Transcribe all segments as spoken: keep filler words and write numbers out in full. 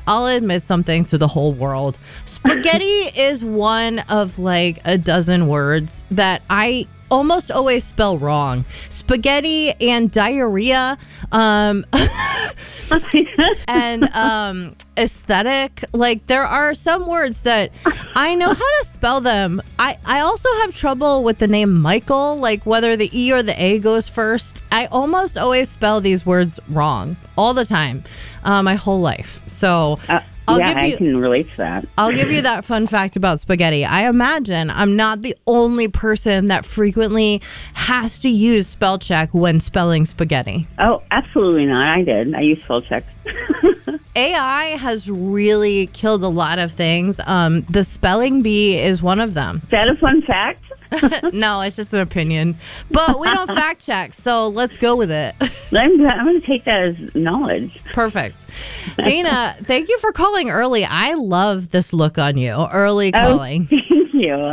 I'll admit something to the whole world. Spaghetti is one of like a dozen words that I almost always spell wrong. Spaghetti and diarrhea, um, and um, aesthetic. Like, there are some words that I know how to spell them. I, I also have trouble with the name Michael, like whether the E or the A goes first. I almost always spell these words wrong all the time, uh, my whole life. So Uh- I'll yeah, give you, I can relate to that. I'll give you that fun fact about spaghetti. I imagine I'm not the only person that frequently has to use spell check when spelling spaghetti. Oh, absolutely not. I did. I used spell check. A I has really killed a lot of things. Um, the spelling bee is one of them. Is that a fun fact? No, it's just an opinion. But we don't fact check, so let's go with it. I'm, I'm going to take that as knowledge. Perfect. Dana, thank you for calling early. I love this look on you. Early calling. Oh, thank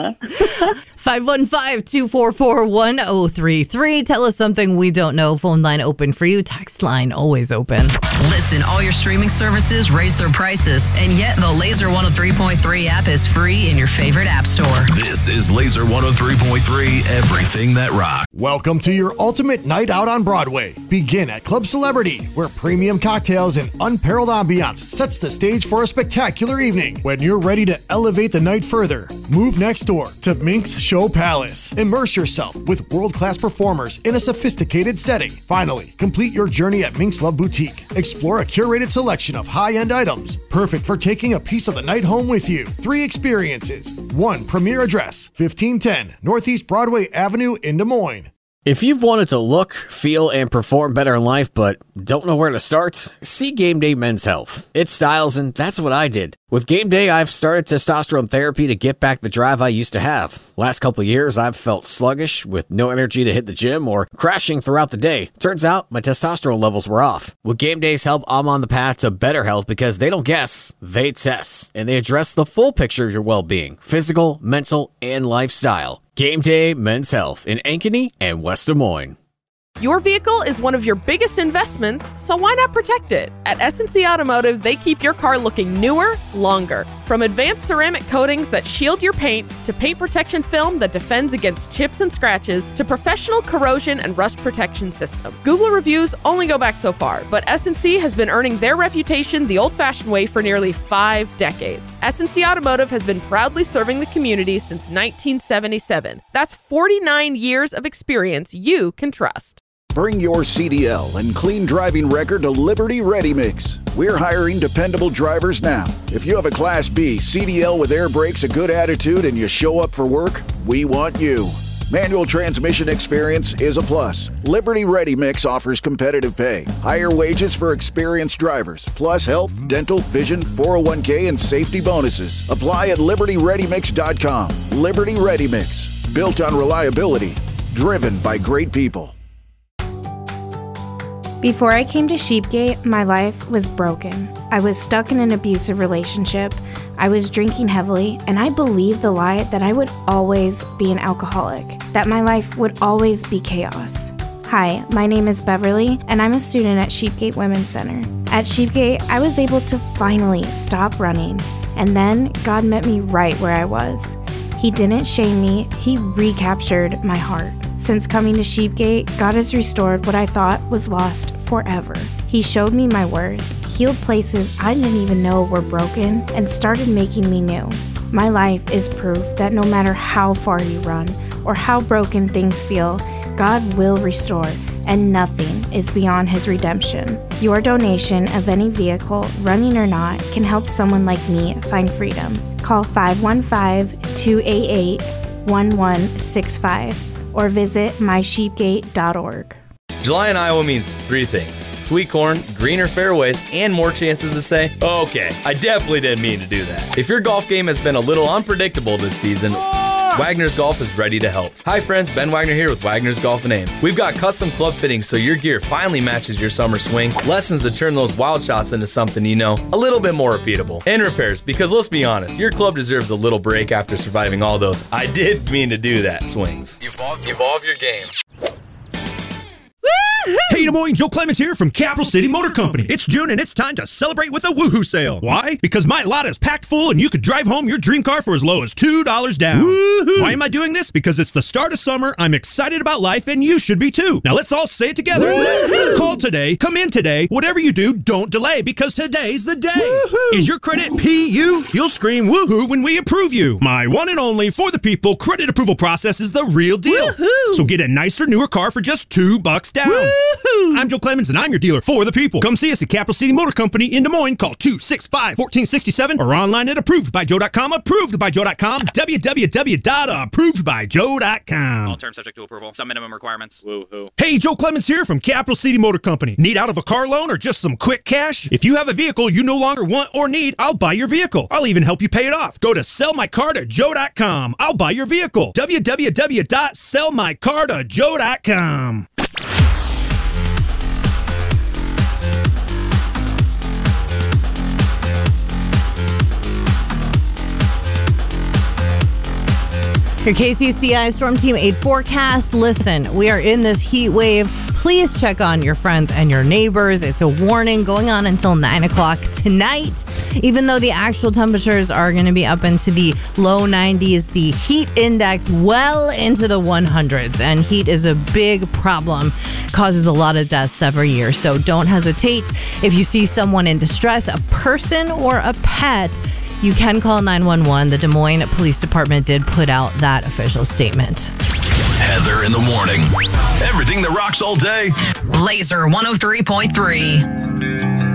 you. five one five, two four four, one zero three three. Tell us something we don't know. Phone line open for you. Text line always open. Listen, all your streaming services raise their prices, and yet the Laser one oh three point three app is free in your favorite app store. This is Laser one oh three point three, everything that rocks. Welcome to your ultimate night out on Broadway. Begin at Club Celebrity, where premium cocktails and unparalleled ambiance sets the stage for a spectacular evening. When you're ready to elevate the night further, move next door to Minx Show Palace. Immerse yourself with world-class performers in a sophisticated setting. Finally, complete your journey at Minx Love Boutique. Explore a curated selection of high-end items, perfect for taking a piece of the night home with you. Three experiences, one premier address, fifteen ten Northeast Broadway Avenue in Des Moines. If you've wanted to look, feel, and perform better in life but don't know where to start, see Game Day Men's Health. It's styles, and that's what I did. With Game Day, I've started testosterone therapy to get back the drive I used to have. Last couple of years, I've felt sluggish with no energy to hit the gym or crashing throughout the day. Turns out, my testosterone levels were off. With Game Day's help, I'm on the path to better health because they don't guess, they test. And they address the full picture of your well-being, physical, mental, and lifestyle. Game Day Men's Health in Ankeny and West Des Moines. Your vehicle is one of your biggest investments, so why not protect it? At S and C Automotive, they keep your car looking newer, longer. From advanced ceramic coatings that shield your paint, to paint protection film that defends against chips and scratches, to professional corrosion and rust protection system. Google reviews only go back so far, but S and C has been earning their reputation the old-fashioned way for nearly five decades. S and C Automotive has been proudly serving the community since nineteen seventy-seven. That's forty-nine years of experience you can trust. Bring your C D L and clean driving record to Liberty Ready Mix. We're hiring dependable drivers now. If you have a Class B, C D L with air brakes, a good attitude, and you show up for work, we want you. Manual transmission experience is a plus. Liberty Ready Mix offers competitive pay, higher wages for experienced drivers, plus health, dental, vision, four oh one k, and safety bonuses. Apply at liberty ready mix dot com. Liberty Ready Mix, built on reliability, driven by great people. Before I came to Sheepgate, my life was broken. I was stuck in an abusive relationship. I was drinking heavily, and I believed the lie that I would always be an alcoholic, that my life would always be chaos. Hi, my name is Beverly, and I'm a student at Sheepgate Women's Center. At Sheepgate, I was able to finally stop running, and then God met me right where I was. He didn't shame me, He recaptured my heart. Since coming to Sheepgate, God has restored what I thought was lost forever. He showed me my worth, healed places I didn't even know were broken, and started making me new. My life is proof that no matter how far you run or how broken things feel, God will restore, and nothing is beyond His redemption. Your donation of any vehicle, running or not, can help someone like me find freedom. Call five one five, two eight eight, one one six five or visit my sheepgate dot org. July in Iowa means three things: sweet corn, greener fairways, and more chances to say, okay, I definitely didn't mean to do that. If your golf game has been a little unpredictable this season, Wagner's Golf is ready to help. Hi friends, Ben Wagner here with Wagner's Golf and Ames. We've got custom club fittings so your gear finally matches your summer swing, lessons to turn those wild shots into something you know, a little bit more repeatable, and repairs, because let's be honest, your club deserves a little break after surviving all those I did mean to do that swings. Evolve, evolve your game. Hey Hey, Des Moines, Joe Clemens here from Capital City Motor Company. It's June and it's time to celebrate with a woohoo sale. Why? Because my lot is packed full and you could drive home your dream car for as low as two dollars down. Woo-hoo. Why am I doing this? Because it's the start of summer, I'm excited about life, and you should be too. Now let's all say it together. Woo-hoo. Call today, come in today, whatever you do, don't delay, because today's the day. Woo-hoo. Is your credit P U? You'll scream woohoo when we approve you. My one and only for the people credit approval process is the real deal. Woo-hoo. So get a nicer, newer car for just two bucks down. Woo-hoo. I'm Joe Clemens, and I'm your dealer for the people. Come see us at Capital City Motor Company in Des Moines. Call two six five, one four six seven or online at approved by joe dot com. approved by joe dot com. w w w dot approved by joe dot com. All terms subject to approval. Some minimum requirements. Woo-hoo. Hey, Joe Clemens here from Capital City Motor Company. Need out of a car loan or just some quick cash? If you have a vehicle you no longer want or need, I'll buy your vehicle. I'll even help you pay it off. Go to sell my car to joe dot com. I'll buy your vehicle. w w w dot sell my car to joe dot com. Your K C C I Storm Team eight forecast. Listen, we are in this heat wave. Please check on your friends and your neighbors. It's a warning going on until nine o'clock tonight. Even though the actual temperatures are going to be up into the low nineties, the heat index well into the hundreds. And heat is a big problem, causes a lot of deaths every year. So don't hesitate. If you see someone in distress, a person or a pet, you can call nine one one. The Des Moines Police Department did put out that official statement. Heather in the morning. Everything that rocks all day. Laser one oh three point three.